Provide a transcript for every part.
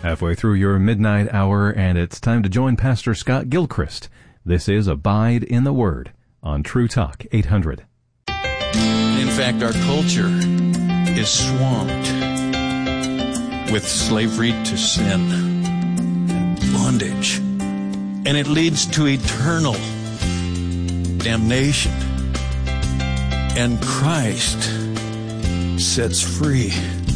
Halfway through your midnight hour, and it's time to join Pastor Scott Gilchrist. This is Abide in the Word on True Talk 800. In fact, our culture is swamped with slavery to sin and bondage, and it leads to eternal damnation. And Christ sets free.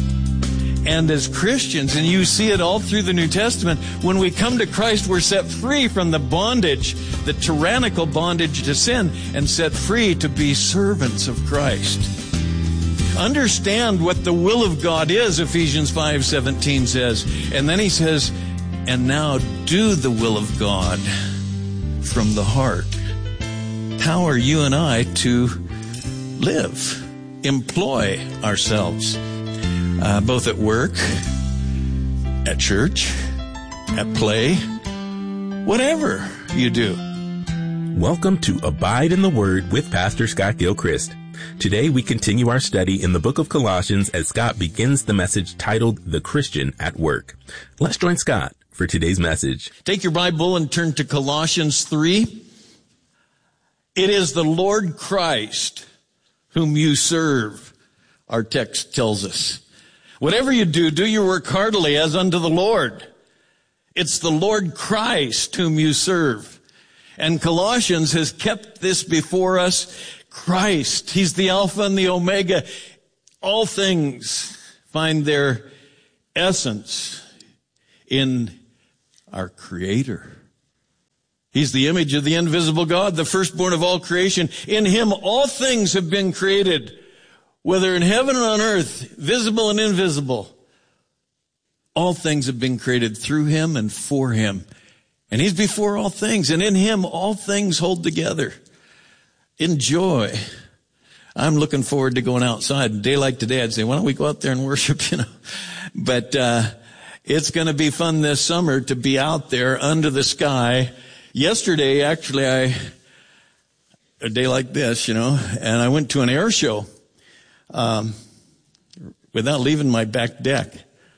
And as Christians, and you see it all through the New Testament, when we come to Christ, we're set free from the bondage, the tyrannical bondage to sin, and set free to be servants of Christ. Understand what the will of God is, Ephesians 5:17 says. And then he says, and now do the will of God from the heart. How are you and I to live, employ ourselves? Both at work, at church, at play, whatever you do. Welcome to Abide in the Word with Pastor Scott Gilchrist. Today we continue our study in the book of Colossians as Scott begins the message titled The Christian at Work. Let's join Scott for today's message. Take your Bible and turn to Colossians 3. It is the Lord Christ whom you serve, our text tells us. Whatever you do, do your work heartily as unto the Lord. It's the Lord Christ whom you serve. And Colossians has kept this before us. Christ, He's the Alpha and the Omega. All things find their essence in our Creator. He's the image of the invisible God, the firstborn of all creation. In Him all things have been created, whether in heaven or on earth, visible and invisible. All things have been created through Him and for Him. And He's before all things, and in Him all things hold together. Enjoy. I'm looking forward to going outside. A day like today, I'd say, why don't we go out there and worship, But it's going to be fun this summer to be out there under the sky. Yesterday, actually, a day like this, and I went to an air show. Without leaving my back deck.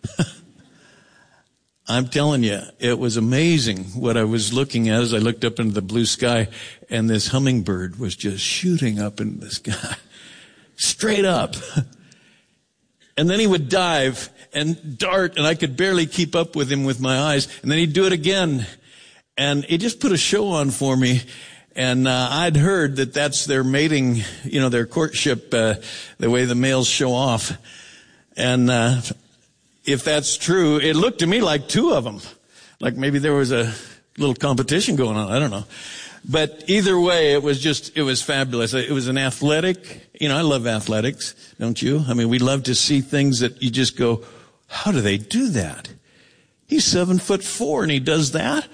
I'm telling you, it was amazing what I was looking at as I looked up into the blue sky, and this hummingbird was just shooting up into the sky. Straight up. And then he would dive and dart, and I could barely keep up with him with my eyes. And then he'd do it again. And he just put a show on for me. And I'd heard that that's their mating, their courtship, the way the males show off. And if that's true, it looked to me like two of them. Like maybe there was a little competition going on. I don't know. But either way, it was fabulous. It was an athletic, I love athletics, don't you? I mean, we love to see things that you just go, how do they do that? He's 7'4" and he does that?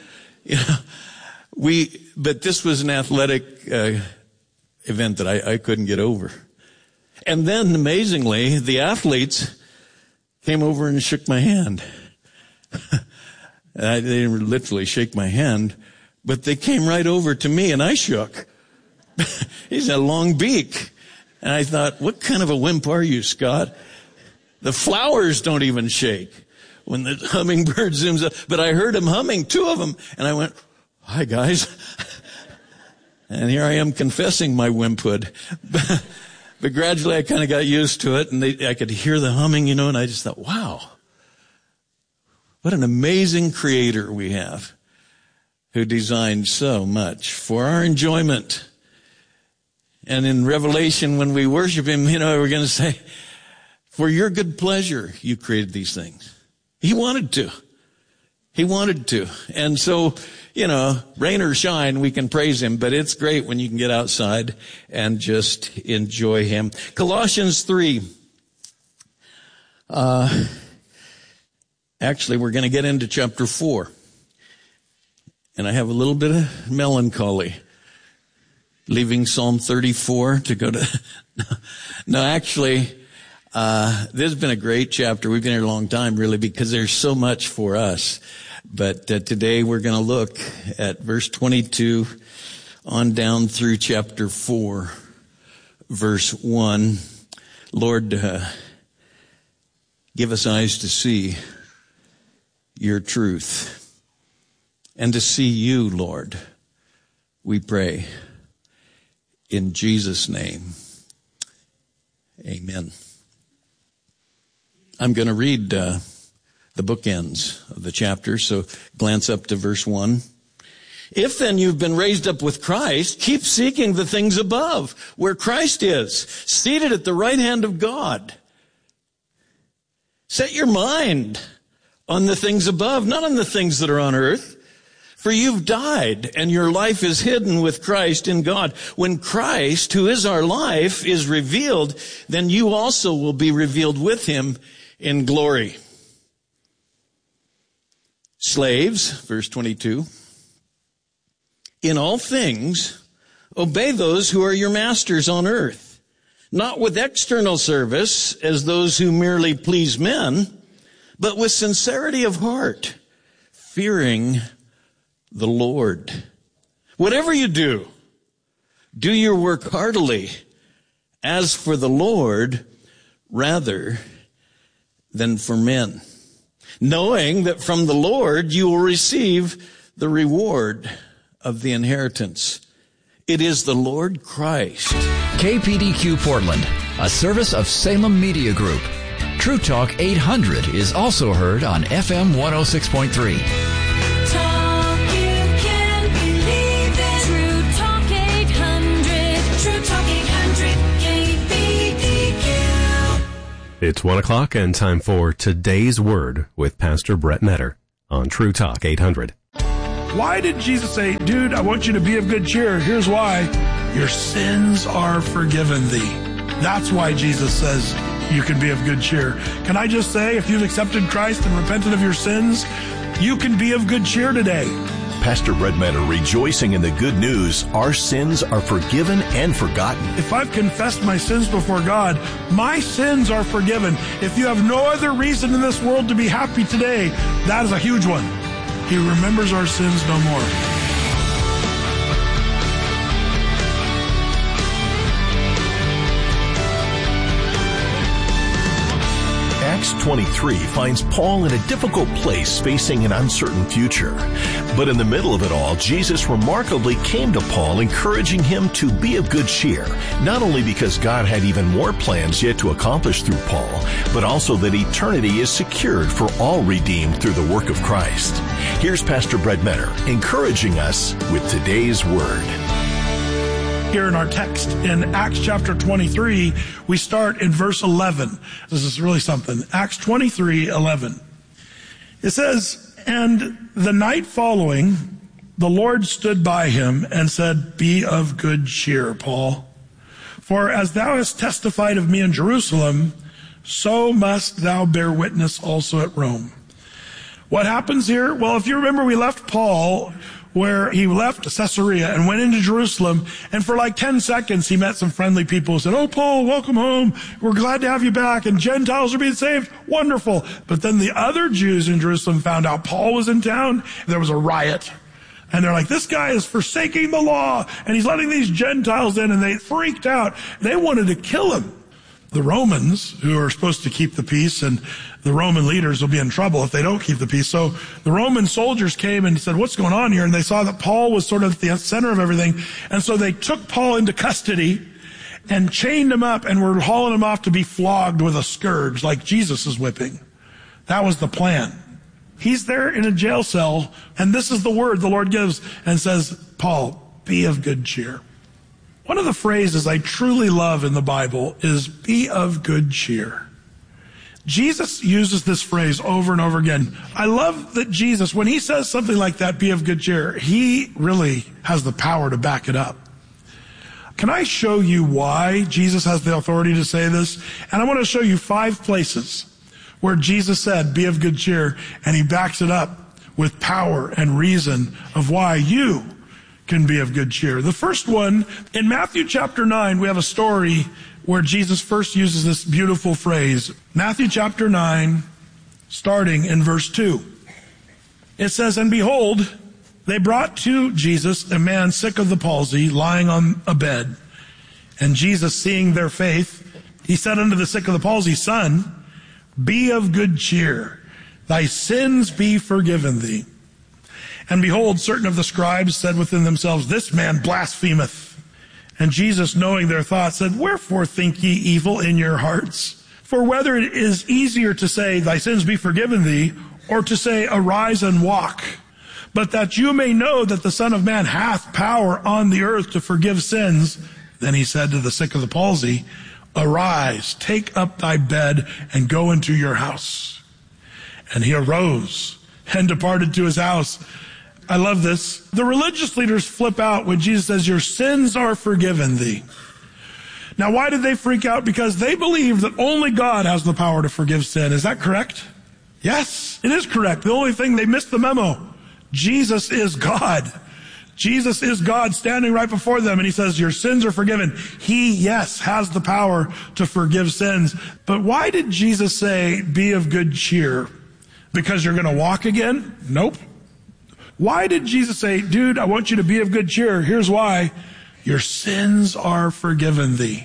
But this was an athletic event that I couldn't get over. And then, amazingly, the athletes came over and shook my hand. They didn't literally shake my hand, but they came right over to me and I shook. He's a long beak. And I thought, what kind of a wimp are you, Scott? The flowers don't even shake when the hummingbird zooms up. But I heard him humming, two of them, and I went, hi, guys. And here I am confessing my wimphood. But gradually I kind of got used to it, and I could hear the humming, and I just thought, wow, what an amazing Creator we have who designed so much for our enjoyment. And in Revelation, when we worship Him, we're going to say, for your good pleasure, you created these things. He wanted to. He wanted to. And so, rain or shine, we can praise Him, but it's great when you can get outside and just enjoy Him. Colossians 3. Actually, we're going to get into chapter 4. And I have a little bit of melancholy. Leaving Psalm 34 to go to... No, actually, this has been a great chapter. We've been here a long time, really, because there's so much for us. But today we're going to look at verse 22 on down through chapter 4, verse 1. Lord, give us eyes to see your truth and to see you, Lord, we pray. In Jesus' name, amen. I'm going to read the bookends of the chapter, so glance up to verse 1. If then you've been raised up with Christ, keep seeking the things above, where Christ is, seated at the right hand of God. Set your mind on the things above, not on the things that are on earth. For you've died, and your life is hidden with Christ in God. When Christ, who is our life, is revealed, then you also will be revealed with him in glory. Slaves, verse 22. In all things, obey those who are your masters on earth, not with external service as those who merely please men, but with sincerity of heart, fearing the Lord. Whatever you do, do your work heartily, as for the Lord, rather than for men, knowing that from the Lord you will receive the reward of the inheritance. It is the Lord Christ. KPDQ Portland, a service of Salem Media Group. True Talk 800 is also heard on FM 106.3. It's 1 o'clock and time for Today's Word with Pastor Brett Metter on True Talk 800. Why did Jesus say, dude, I want you to be of good cheer? Here's why. Your sins are forgiven thee. That's why Jesus says you can be of good cheer. Can I just say, if you've accepted Christ and repented of your sins, you can be of good cheer today. Pastor Brett Metter rejoicing in the good news. Our sins are forgiven and forgotten. If I've confessed my sins before God, my sins are forgiven. If you have no other reason in this world to be happy today, that is a huge one. He remembers our sins no more. Acts 23 finds Paul in a difficult place facing an uncertain future. But in the middle of it all, Jesus remarkably came to Paul, encouraging him to be of good cheer, not only because God had even more plans yet to accomplish through Paul, but also that eternity is secured for all redeemed through the work of Christ. Here's Pastor Brett Metter encouraging us with today's Word. Here in our text in Acts chapter 23, we start in verse 11. This is really something. Acts 23:11. It says, and the night following, the Lord stood by him and said, be of good cheer, Paul. For as thou hast testified of me in Jerusalem, so must thou bear witness also at Rome. What happens here? Well, if you remember, we left Paul where he left Caesarea and went into Jerusalem, and for like 10 seconds he met some friendly people who said, oh, Paul, welcome home. We're glad to have you back, and Gentiles are being saved. Wonderful. But then the other Jews in Jerusalem found out Paul was in town. There was a riot. And they're like, this guy is forsaking the law, and he's letting these Gentiles in, and they freaked out. They wanted to kill him. The Romans, who are supposed to keep the peace, and the Roman leaders will be in trouble if they don't keep the peace. So the Roman soldiers came and said, what's going on here? And they saw that Paul was sort of at the center of everything. And so they took Paul into custody and chained him up and were hauling him off to be flogged with a scourge like Jesus is whipping. That was the plan. He's there in a jail cell, and this is the word the Lord gives and says, Paul, be of good cheer. One of the phrases I truly love in the Bible is be of good cheer. Jesus uses this phrase over and over again. I love that Jesus, when he says something like that, be of good cheer, he really has the power to back it up. Can I show you why Jesus has the authority to say this? And I want to show you 5 places where Jesus said, be of good cheer, and he backs it up with power and reason of why you can be of good cheer. The first one, in Matthew chapter 9, we have a story where Jesus first uses this beautiful phrase. Matthew chapter 9, starting in verse 2. It says, and behold, they brought to Jesus a man sick of the palsy, lying on a bed. And Jesus, seeing their faith, he said unto the sick of the palsy, son, be of good cheer. thy sins be forgiven thee. And behold, certain of the scribes said within themselves, this man blasphemeth. And Jesus, knowing their thoughts, said, wherefore think ye evil in your hearts? For whether it is easier to say, thy sins be forgiven thee, or to say, arise and walk. But that you may know that the Son of Man hath power on the earth to forgive sins. Then he said to the sick of the palsy, arise, take up thy bed, and go into your house. And he arose and departed to his house. I love this. The religious leaders flip out when Jesus says, your sins are forgiven thee. Now, why did they freak out? Because they believe that only God has the power to forgive sin. Is that correct? Yes, it is correct. The only thing, they missed the memo. Jesus is God. Jesus is God standing right before them, and he says, your sins are forgiven. He, yes, has the power to forgive sins. But why did Jesus say, be of good cheer? Because you're going to walk again? Nope. Why did Jesus say, dude, I want you to be of good cheer? Here's why. Your sins are forgiven thee.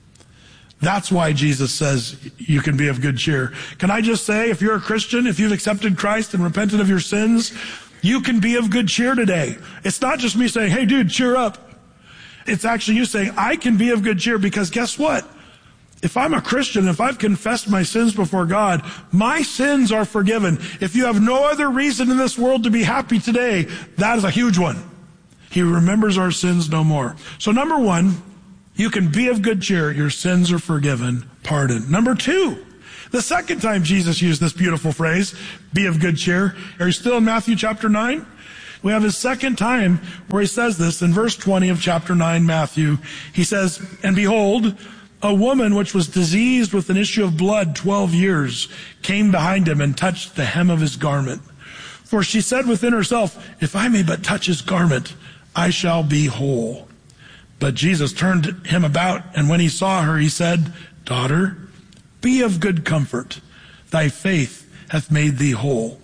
That's why Jesus says you can be of good cheer. Can I just say, if you're a Christian, if you've accepted Christ and repented of your sins, you can be of good cheer today. It's not just me saying, hey dude, cheer up. It's actually you saying, I can be of good cheer, because guess what? If I'm a Christian, if I've confessed my sins before God, my sins are forgiven. If you have no other reason in this world to be happy today, that is a huge one. He remembers our sins no more. So number one, you can be of good cheer. Your sins are forgiven, pardoned. Number two, the second time Jesus used this beautiful phrase, be of good cheer. Are you still in Matthew chapter 9? We have his second time where he says this in verse 20 of chapter 9, Matthew. He says, and behold, a woman which was diseased with an issue of blood 12 years came behind him and touched the hem of his garment. For she said within herself, if I may but touch his garment, I shall be whole. But Jesus turned him about, and when he saw her, he said, daughter, be of good comfort. Thy faith hath made thee whole.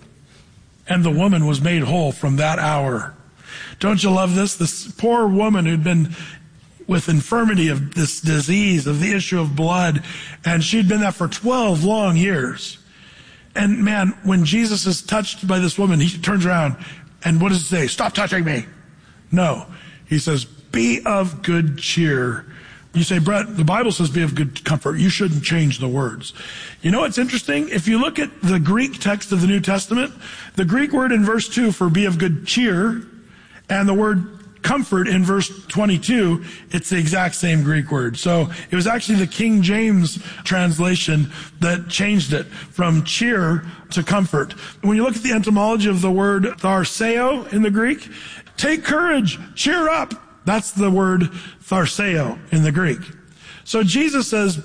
And the woman was made whole from that hour. Don't you love this? This poor woman who'd been with infirmity of this disease, of the issue of blood, and she'd been that for 12 long years. And man, when Jesus is touched by this woman, he turns around, and what does he say? Stop touching me. No. He says, be of good cheer. You say, Brett, the Bible says be of good comfort. You shouldn't change the words. You know what's interesting? If you look at the Greek text of the New Testament, the Greek word in verse 2 for be of good cheer and the word comfort in verse 22, it's the exact same Greek word. So it was actually the King James translation that changed it from cheer to comfort. When you look at the etymology of the word tharseo in the Greek, take courage, cheer up. That's the word tharseo in the Greek. So Jesus says,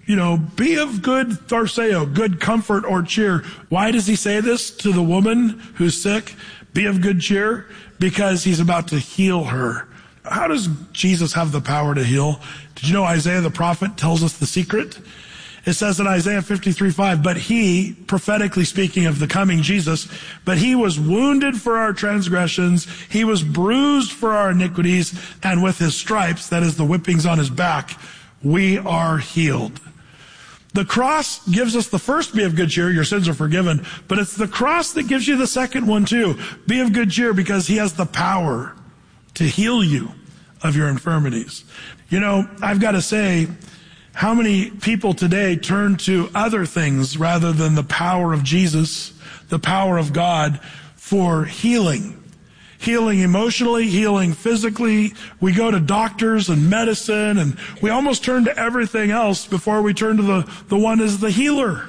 be of good tharseo, good comfort or cheer. Why does he say this to the woman who's sick? Be of good cheer? Because he's about to heal her. How does Jesus have the power to heal? Did you know Isaiah the prophet tells us the secret? It says in Isaiah 53:5, but he, prophetically speaking of the coming Jesus, but he was wounded for our transgressions, he was bruised for our iniquities, and with his stripes, that is the whippings on his back, we are healed. The cross gives us the first be of good cheer, your sins are forgiven, but it's the cross that gives you the second one too. Be of good cheer because he has the power to heal you of your infirmities. I've got to say, how many people today turn to other things rather than the power of Jesus, the power of God for healing? Healing emotionally, healing physically. We go to doctors and medicine, and we almost turn to everything else before we turn to the one as the healer.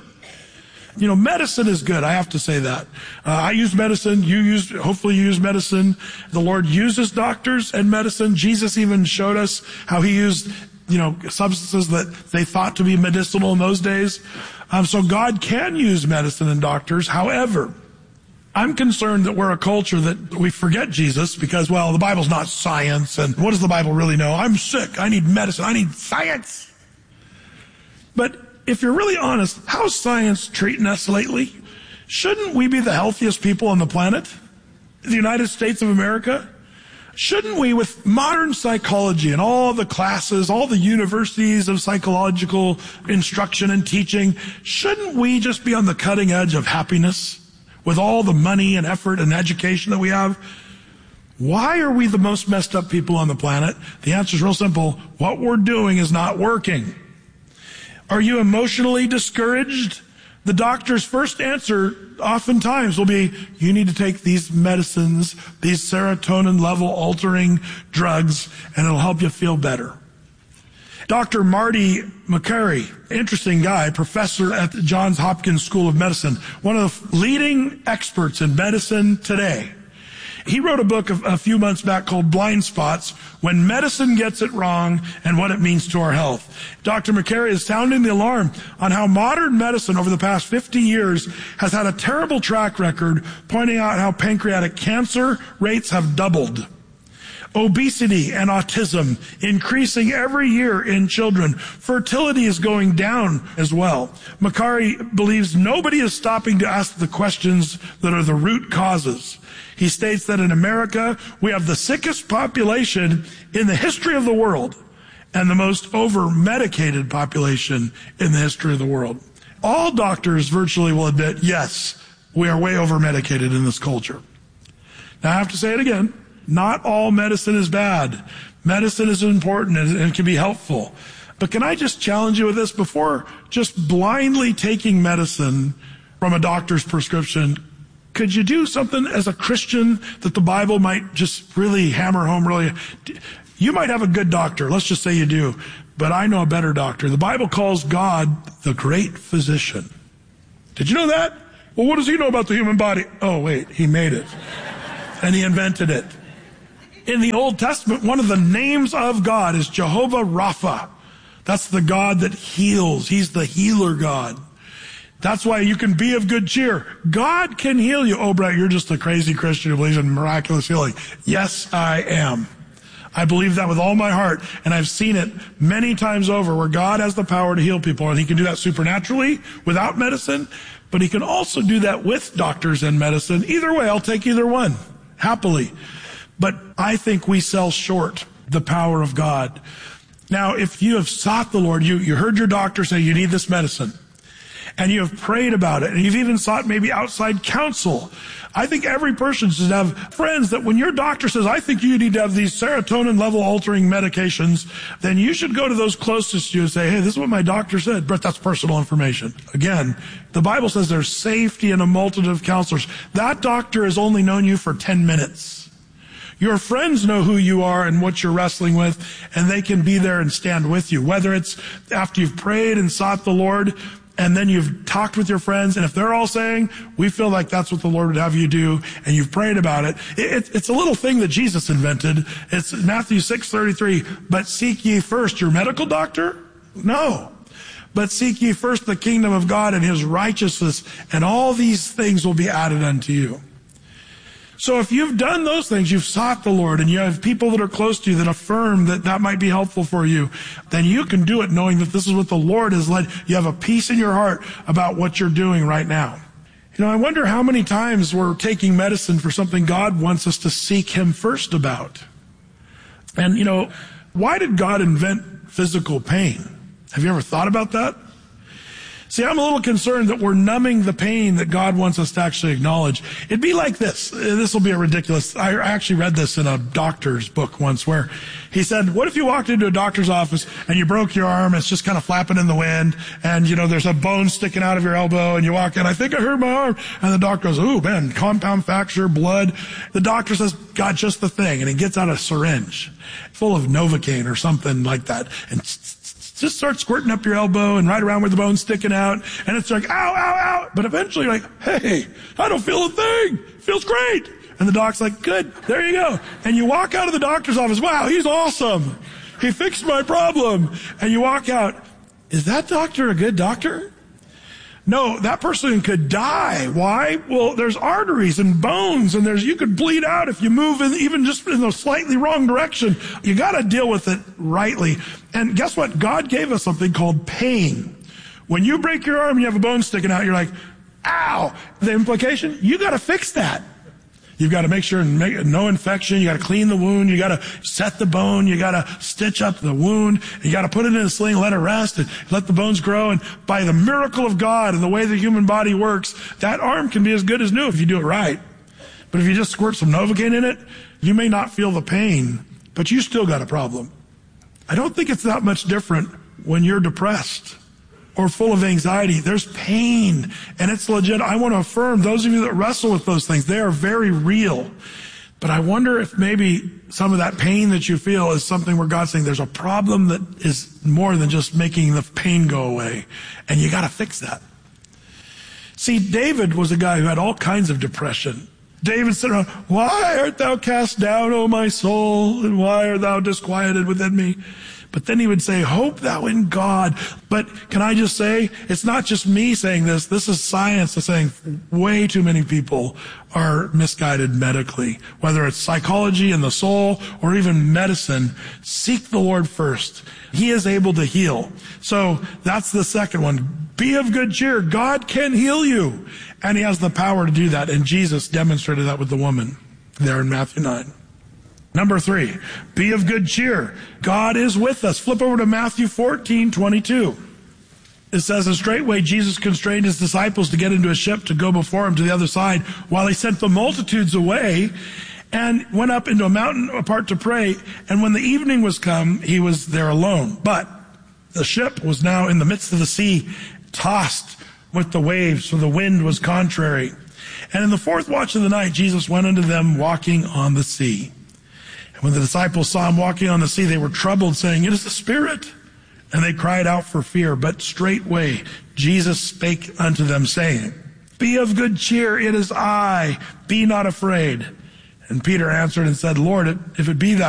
Medicine is good. I have to say that. I use medicine. Hopefully you use medicine. The Lord uses doctors and medicine. Jesus even showed us how he used substances that they thought to be medicinal in those days. So God can use medicine and doctors. However, I'm concerned that we're a culture that we forget Jesus because, the Bible's not science. And what does the Bible really know? I'm sick. I need medicine. I need science. But if you're really honest, how's science treating us lately? Shouldn't we be the healthiest people on the planet? The United States of America? Shouldn't we, with modern psychology and all the classes, all the universities of psychological instruction and teaching, shouldn't we just be on the cutting edge of happiness? with all the money and effort and education that we have? Why are we the most messed up people on the planet? The answer is real simple. What we're doing is not working. Are you emotionally discouraged? The doctor's first answer oftentimes will be, you need to take these medicines, these serotonin level altering drugs, and it'll help you feel better. Dr. Marty Makary, interesting guy, professor at the Johns Hopkins School of Medicine, one of the leading experts in medicine today. He wrote a book a few months back called Blind Spots, When Medicine Gets It Wrong and What It Means to Our Health. Dr. Makary is sounding the alarm on how modern medicine over the past 50 years has had a terrible track record, pointing out how pancreatic cancer rates have doubled. Obesity and autism increasing every year in children. Fertility is going down as well. Makary believes nobody is stopping to ask the questions that are the root causes. He states that in America, we have the sickest population in the history of the world and the most over-medicated population in the history of the world. All doctors virtually will admit, yes, we are way over-medicated in this culture. Now I have to say it again. Not all medicine is bad. Medicine is important and it can be helpful. But can I just challenge you with this? Before just blindly taking medicine from a doctor's prescription, could you do something as a Christian that the Bible might just really hammer home really? You might have a good doctor. Let's just say you do. But I know a better doctor. The Bible calls God the great physician. Did you know that? Well, what does he know about the human body? Oh, wait, he made it. And he invented it. In the Old Testament, one of the names of God is Jehovah Rapha. That's the God that heals. He's the healer God. That's why you can be of good cheer. God can heal you. Oh, Brett, you're just a crazy Christian who believes in miraculous healing. Yes, I am. I believe that with all my heart, and I've seen it many times over where God has the power to heal people, and he can do that supernaturally without medicine, but he can also do that with doctors and medicine. Either way, I'll take either one, happily. But I think we sell short the power of God. Now, if you have sought the Lord, you heard your doctor say you need this medicine, and you have prayed about it, and you've even sought maybe outside counsel, I think every person should have friends that when your doctor says, I think you need to have these serotonin level altering medications, then you should go to those closest to you and say, hey, this is what my doctor said. But that's personal information. Again, the Bible says there's safety in a multitude of counselors. That doctor has only known you for 10 minutes. Your friends know who you are and what you're wrestling with, and they can be there and stand with you. Whether it's after you've prayed and sought the Lord, and then you've talked with your friends, and if they're all saying, we feel like that's what the Lord would have you do, and you've prayed about it, it's a little thing that Jesus invented. It's Matthew 6:33, but seek ye first your medical doctor? No. But seek ye first the kingdom of God and his righteousness, and all these things will be added unto you. So if you've done those things, you've sought the Lord, and you have people that are close to you that affirm that that might be helpful for you, then you can do it knowing that this is what the Lord has led. You have a peace in your heart about what you're doing right now. You know, I wonder how many times we're taking medicine for something God wants us to seek him first about. And, you know, why did God invent physical pain? Have you ever thought about that? See, I'm a little concerned that we're numbing the pain that God wants us to actually acknowledge. It'd be like this. This will be a ridiculous. I actually read this in a doctor's book once where he said, what if you walked into a doctor's office and you broke your arm, it's just kind of flapping in the wind, and, you know, there's a bone sticking out of your elbow, and you walk in, I think I hurt my arm. And the doctor goes, ooh, man, compound fracture, blood. The doctor says, got just the thing. And he gets out a syringe full of Novocaine or something like that, and just start squirting up your elbow and right around where the bone's sticking out. And it's like, ow, ow, ow. But eventually you're like, hey, I don't feel a thing. It feels great. And the doc's like, good, there you go. And you walk out of the doctor's office, wow, he's awesome. He fixed my problem. And you walk out, is that doctor a good doctor? No, that person could die. Why? Well, there's arteries and bones, and you could bleed out if you move even just in the slightly wrong direction. You got to deal with it rightly. And guess what? God gave us something called pain. When you break your arm and you have a bone sticking out, you're like, ow. The implication, you got to fix that. You've got to make sure no infection. You got to clean the wound. You got to set the bone. You got to stitch up the wound. You got to put it in a sling, let it rest, and let the bones grow. And by the miracle of God and the way the human body works, that arm can be as good as new if you do it right. But if you just squirt some Novocaine in it, you may not feel the pain, but you still got a problem. I don't think it's that much different when you're depressed or full of anxiety. There's pain, and it's legit. I want to affirm those of you that wrestle with those things, they are very real. But I wonder if maybe some of that pain that you feel is something where God's saying there's a problem that is more than just making the pain go away, and you got to fix that. See, David was a guy who had all kinds of depression. David said, "Why art thou cast down, O my soul, and why art thou disquieted within me?" But then he would say, "Hope thou in God." But can I just say, it's not just me saying this. This is science that's saying way too many people are misguided medically. Whether it's psychology and the soul or even medicine, seek the Lord first. He is able to heal. So that's the second one. Be of good cheer. God can heal you. And he has the power to do that. And Jesus demonstrated that with the woman there in Matthew 9. Number 3, be of good cheer. God is with us. Flip over to Matthew 14:22. It says, "And straightway Jesus constrained his disciples to get into a ship to go before him to the other side, while he sent the multitudes away, and went up into a mountain apart to pray. And when the evening was come, he was there alone. But the ship was now in the midst of the sea, tossed with the waves, for the wind was contrary. And in the 4th watch of the night, Jesus went unto them walking on the sea. And when the disciples saw him walking on the sea, they were troubled, saying, It is the Spirit. And they cried out for fear. But straightway Jesus spake unto them, saying, Be of good cheer, it is I, be not afraid. And Peter answered and said, Lord, if it be thou,